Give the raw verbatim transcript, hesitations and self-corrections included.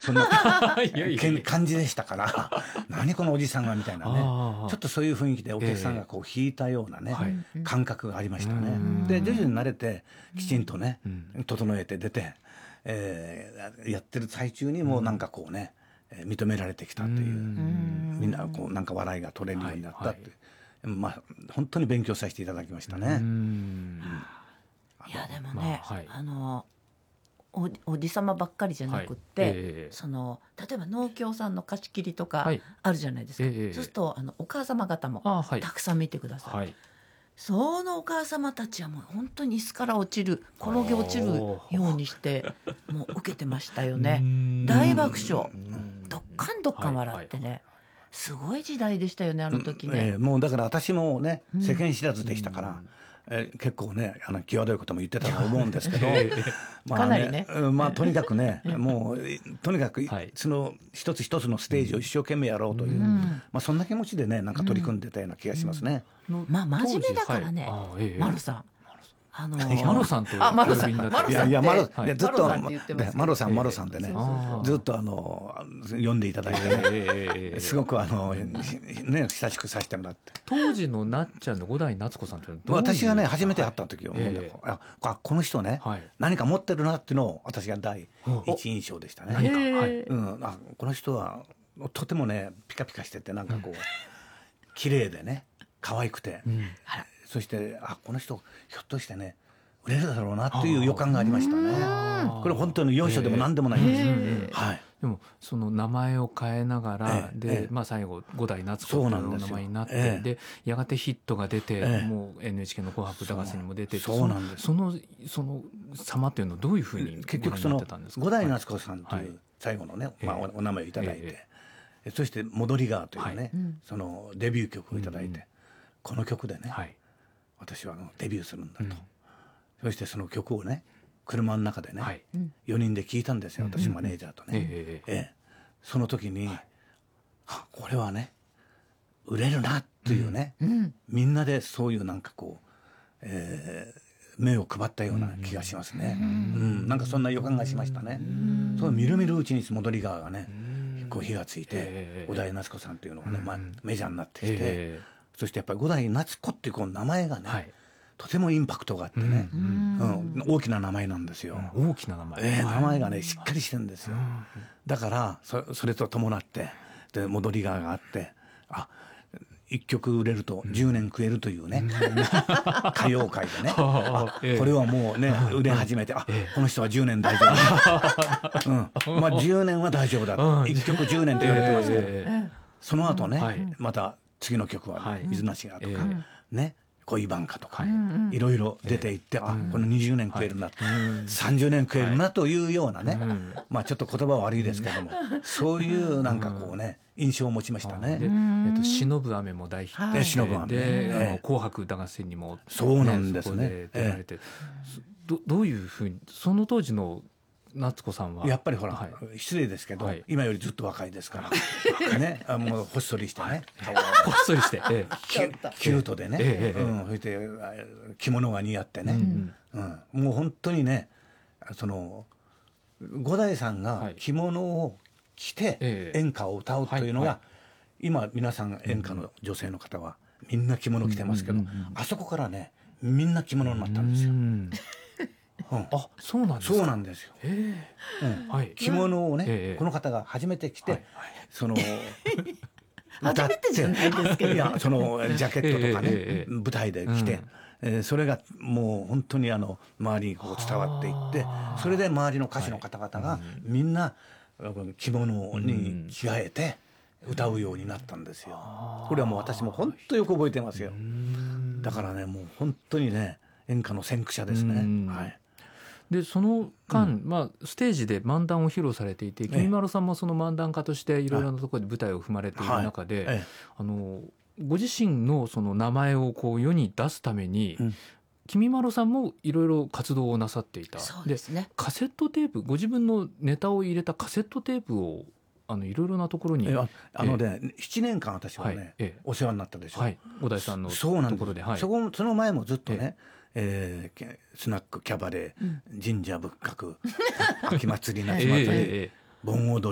そんないやいやいや感じでしたから何このおじさんがみたいなね、 あーちょっとそういう雰囲気でお客さんがこう引いたようなね、 はい感覚がありましたね。 うんで徐々に慣れてきちんとね、 うん整えて出て、えーやってる最中にもうなんかこうね、えー認められてきたという、 うんみんなこうなんか笑いが取れるようになったって、 はいまあ本当に勉強させていただきましたうね。 んいやでもね、 まあはいあのおおじさまばっかりじゃなくって、 はいええその例えば農協さんの貸し切りとかはいあるじゃないですか、 ええそうするとあのお母様方もあはいたくさん見てください、 はいそのお母様たちはもう本当に椅子から落ちる転げ落ちるようにしてもう受けてましたよね。大爆笑、どっかんどっかん笑ってね、すごい時代でしたよねあの時ね、 えーもうだから私もねうん世間知らずでしたから、えー結構ねあの際どいことも言ってたと思うんですけどまあかなりねうんまあとにかくねもうとにかくはいその一つ一つのステージを一生懸命やろうという、 んまあそんな気持ちでねなんか取り組んでたような気がしますね。 まあ真面目だからね、 はいあええマロさんあのマロさんとあマロさんお呼びになってマロさんいやいやマロ、 はいいやずっとマロさんって言ってますけどマロさんマロさんでね、 そうそうそうずっとあの読んでいただいてね、 ええすごくあのね親しくさせてもらって。 当時のなっちゃんの五代夏子さんってどういう私がね初めて会った時はもうね、 ええああこの人ね、 はい何か持ってるなっていうのを私が第一印象でしたね。 何かへえはいうん、あこの人はとてもねピカピカしててなんかこう、綺麗でね可愛くて、 うんそしてあこの人ひょっとしてね売れるだろうなっていう予感がありましたね。これ本当によいしょでも何でもないんですよ。 へえはい。 でもその名前を変えながら、 ええで、 ええまあ、最後五代夏子っていう名前になって、 そうなんですよでやがてヒットが出て、 ええもう エヌエイチケー の「紅白歌合戦」にも出てそうそうなんですそのその様っていうのはどういうふうに結局そのご覧になってたんですか。 五代夏子さんとはいいう最後のね、まあ、 ええおお名前をいただいて、 ええそして「戻り川」というね、 はいうんそのデビュー曲をいただいて、 うんうんこの曲でね、 はい私はあのデビューするんだと、 うんそしてその曲をね車の中でね、 はいよにんで聴いたんですよ、私マネージャーとね、 ええええその時に、あこれはね売れるなっていうね、 うんみんなでそういうなんかこう、えー目を配ったような気がしますね、うんなんかそんな予感がしましたね。そうみるみるうちに戻り川がねこう火がついて、 ええ五代夏子さんというのがね、まあ、メジャーになってきて、 えそしてやっぱり五代夏子っていうこの名前がね、 えはいとてもインパクトがあってね、 ううんん大きな名前なんですよ、 大きな名前、 ええはい名前がねしっかりしてるんですよ、だからそそれと伴ってで戻り川があってあ一曲売れるとじゅうねん食えるというね、歌謡界でねあええこれはもうね売れ始めてあこの人はじゅうねん大丈夫、うん、まあじゅうねんは大丈夫だうん一曲じゅうねんと言われてますけど、 ええその後ね、 はいまた次の曲は、 はい水無しがとか、 えね恋バンカとか、 はいいろいろ出ていって、あこのにじゅうねん食えるな、 うんさんじゅうねん食えるなというようなね、 うんまあちょっと言葉は悪いですけども、そういうなんかこうね印象を持ちましたで、 ね。 えっと、忍ぶ雨も大ヒットえして忍ぶ雨ねで、 ええあの紅白歌合戦にも、 そうなんですねそこで出られて、どどういうふうにその当時の夏子さんはやっぱりほら、 はい失礼ですけど、 はい今よりずっと若いですからねあもうほっそりしてね、顔がほっそりして、えキュキュートでね、 ええええうん、そしてあ着物が似合ってね、 んうんもう本当にねその五代さんがはい着物を着てええ演歌を歌うというのが、 はいは今皆さん演歌の女性の方はみんな着物着てますけど、 うんうんうんうんあそこからねみんな着物になえったんですよ。 うんうんあ、そうなんですか。 そうなんですよ、 えうんえはい。 着物をね、 ええこの方が初めて着て、 はいはいその初めてじゃないですけどいやそのジャケットとかね、 ええええ舞台で着て、 うんえーそれがもう本当にあの周りにこう伝わっていってはあそれで周りの歌手の方々がみんな着物に着替えて歌うようになったんですよ。これはもう私も本当よく覚えてますよ。だからねもう本当にね演歌の先駆者ですね。 うんはいでその間、まあ、ステージで漫談を披露されていて、きみまろさんもその漫談家としていろいろなところで舞台を踏まれている中で、 えあのご自身のその名前をこう世に出すために、 うんきみまろさんもいろいろ活動をなさっていた。 そうですね。 カセットテープ、ご自分のネタを入れたカセットテープをあのいろいろなところに、 えああのね、ななねんかん私はね、 はいええお世話になったでしょ。 はい、五代さんのそうなんですところで、はい、 そこその前もずっとね、えーけスナックキャバレー、神社仏閣秋祭り夏祭り、 ええええ盆踊り